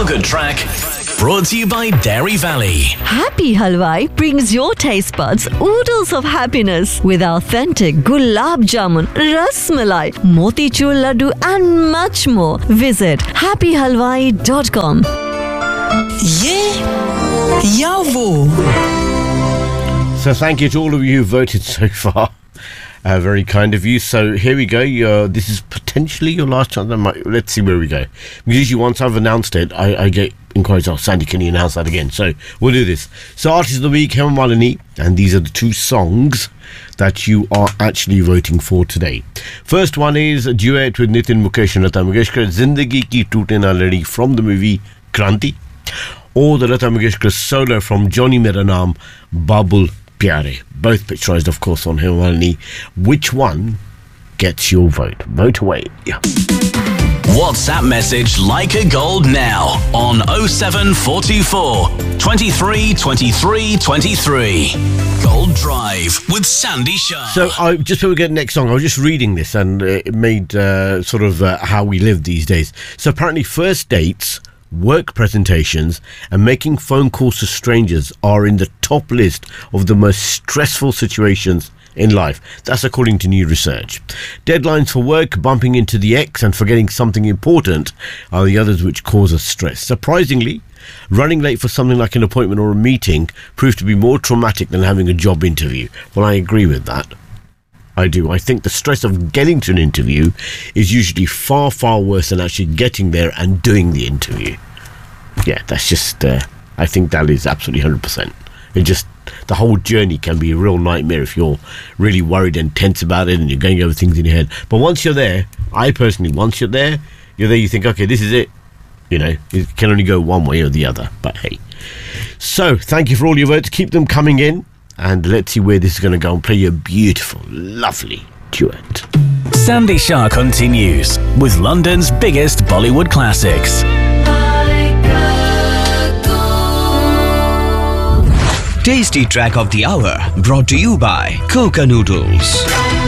Feel-Good Track, brought to you by Dairy Valley. Happy Halwai brings your taste buds oodles of happiness with authentic gulab jamun, ras malai, motichur laddu and much more. Visit happyhalwai.com. ये या वो. So thank you to all of you who voted so far. Very kind of you. So here we go. This is potentially your last chance. Let's see where we go. Because usually once I've announced it, I get inquiries. Oh, Sandy, can you announce that again? So we'll do this. So Artist of the Week, Hema Malini. And these are the two songs that you are actually voting for today. First one is a duet with Nitin Mukesh and Lata Mangeshkar, Zindagi Ki Tootne Na Ladi from the movie Kranti. Or the Lata Mangeshkar solo from Johnny Mera Naam, Babul Pyare. Both picturized, of course, on Hema Malini. Which one gets your vote? Vote away. Yeah. WhatsApp message Like a Gold now on 07424 23 23 23. Gold Drive with Sandy Shah. So, just before we get the next song, I was just reading this and it made how we live these days. So, apparently, first dates, work presentations, and making phone calls to strangers are in the top list of the most stressful situations in life. That's according to new research. Deadlines for work, bumping into the ex, and forgetting something important are the others which cause us stress. Surprisingly, running late for something like an appointment or a meeting proved to be more traumatic than having a job interview. Well, I agree with that. I do. I think the stress of getting to an interview is usually far, far worse than actually getting there and doing the interview. Yeah, that's just, I think that is absolutely 100%. The whole journey can be a real nightmare if you're really worried and tense about it and you're going over things in your head. But once you're there, once you're there, you think, okay, this is it. You know, it can only go one way or the other. But hey. So, thank you for all your votes. Keep them coming in. And let's see where this is going to go and play a beautiful, lovely duet. Sandy Shah continues with London's biggest Bollywood classics. Tasty Track of the Hour brought to you by Coca Noodles.